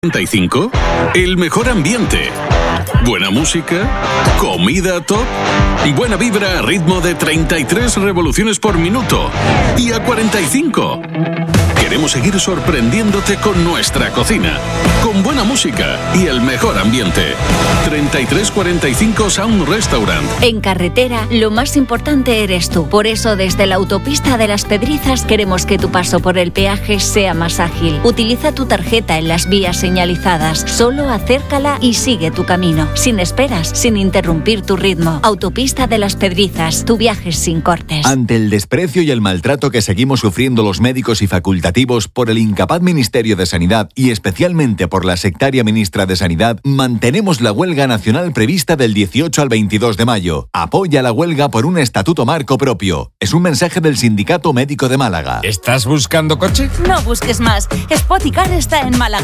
35, el mejor ambiente, buena música, comida top, buena vibra a ritmo de 33 revoluciones por minuto y a 45. Queremos seguir sorprendiéndote con nuestra cocina, con buena música y el mejor ambiente. 3345 Sound Restaurant. En carretera, lo más importante eres tú. Por eso, desde la autopista de Las Pedrizas queremos que tu paso por el peaje sea más ágil. Utiliza tu tarjeta en las vías señalizadas. Solo acércala y sigue tu camino. Sin esperas, sin interrumpir tu ritmo. Autopista de Las Pedrizas, tu viaje sin cortes. Ante el desprecio y el maltrato que seguimos sufriendo los médicos y facultativos por el incapaz Ministerio de Sanidad y especialmente por la sectaria ministra de Sanidad, mantenemos la huelga nacional prevista del 18 al 22 de mayo. Apoya la huelga por un estatuto marco propio. Es un mensaje del Sindicato Médico de Málaga. ¿Estás buscando coche? No busques más. Spoticar está en Málaga.